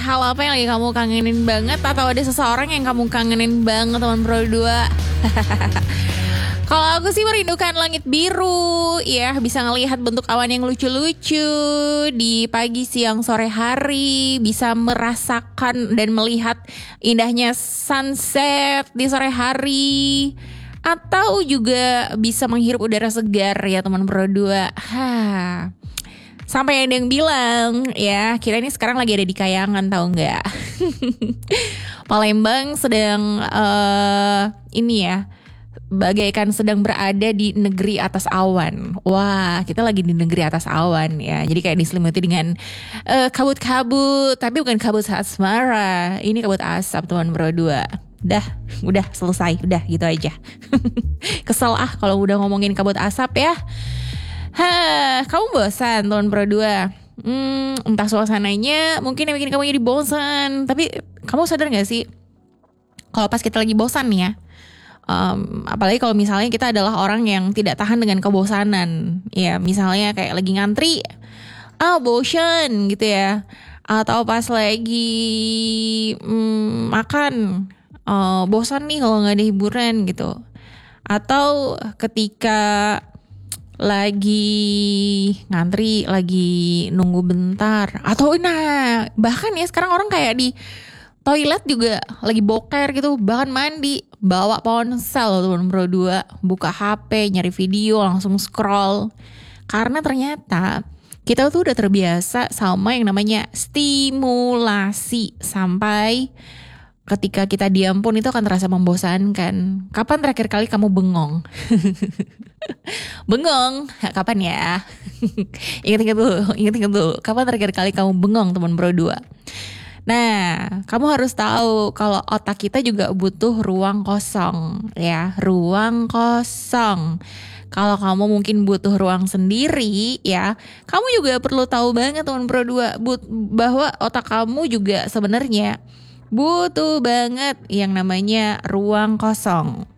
hal apa yang lagi kamu kangenin banget, atau ada seseorang yang kamu kangenin banget teman Pro 2? Kalau aku sih merindukan langit biru, ya, bisa ngelihat bentuk awan yang lucu-lucu di pagi, siang, sore hari, bisa merasakan dan melihat indahnya sunset di sore hari, atau juga bisa menghirup udara segar ya teman Pro 2. Sampai ada yang bilang, ya, kira ini sekarang lagi ada di Kayangan, tahu nggak? Palembang sedang ini ya, bagaikan sedang berada di negeri atas awan. Wah, kita lagi di negeri atas awan ya. Jadi kayak diselimuti dengan kabut-kabut, tapi bukan kabut asmara. Ini kabut asap teman Pro 2. Udah selesai, udah gitu aja. Kesel kalau udah ngomongin kabut asap ya. Kamu bosan teman Pro 2? Entah suasananya mungkin yang bikin kamu jadi bosan. Tapi kamu sadar gak sih, kalau pas kita lagi bosan nih ya, apalagi kalau misalnya kita adalah orang yang tidak tahan dengan kebosanan, ya misalnya kayak lagi ngantri, bosan gitu ya, atau pas lagi makan, bosan nih kalau nggak ada hiburan gitu, atau ketika lagi ngantri, lagi nunggu bentar, atau bahkan ya sekarang orang kayak di toilet juga lagi boker gitu, bahkan mandi, bawa ponsel teman Pro 2, buka HP, nyari video, langsung scroll. Karena ternyata kita tuh udah terbiasa sama yang namanya stimulasi, sampai ketika kita diam pun itu akan terasa membosankan. Kapan terakhir kali kamu bengong? Bengong, kapan ya? Ingat-ingat dulu, kapan terakhir kali kamu bengong teman Pro 2? Nah, kamu harus tahu kalau otak kita juga butuh ruang kosong, ya, ruang kosong. Kalau kamu mungkin butuh ruang sendiri, ya, kamu juga perlu tahu banget teman Pro 2 bahwa otak kamu juga sebenarnya butuh banget yang namanya ruang kosong.